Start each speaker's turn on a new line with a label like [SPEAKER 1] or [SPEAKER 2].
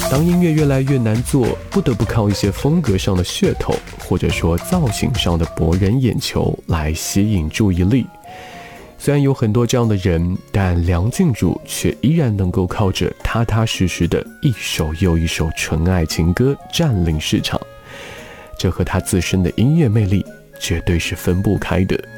[SPEAKER 1] 当音乐越来越难做，不得不靠一些风格上的噱头，或者说造型上的博人眼球来吸引注意力。虽然有很多这样的人，但梁静茹却依然能够靠着踏踏实实的一首又一首纯爱情歌占领市场，这和她自身的音乐魅力绝对是分不开的。